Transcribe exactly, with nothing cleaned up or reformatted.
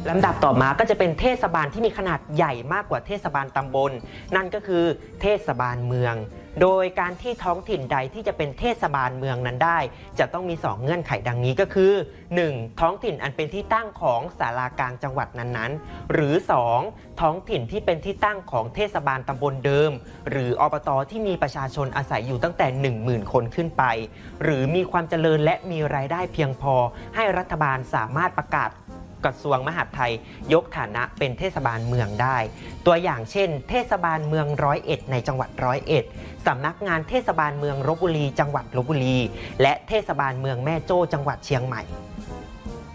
ลำดับต่อมาก็จะเป็นเทศบาลที่มีขนาดใหญ่มากกว่าเทศบาลตำบลนั่นก็คือเทศบาลเมืองโดยการที่ท้องถิ่นใดที่จะเป็นเทศบาลเมืองนั้นได้จะต้องมีสองเงื่อนไขดังนี้ก็คือ หนึ่ง. ท้องถิ่นอันเป็นที่ตั้งของศาลากลางจังหวัดนั้นๆหรือ สอง. ท้องถิ่นที่เป็นที่ตั้งของเทศบาลตำบลเดิมหรืออบต.ที่มีประชาชนอาศัยอยู่ตั้งแต่ หนึ่งหมื่น คนขึ้นไปหรือมีความเจริญและมีรายได้เพียงพอให้รัฐบาลสามารถประกาศกระทรวงมหาดไทยยกฐานะเป็นเทศบาลเมืองได้ตัวอย่างเช่นเทศบาลเมืองร้อยเอ็ดในจังหวัดร้อยเอ็ดสำนักงานเทศบาลเมืองลพบุรีจังหวัดลพบุรีและเทศบาลเมืองแม่โจ้จังหวัดเชียงใหม่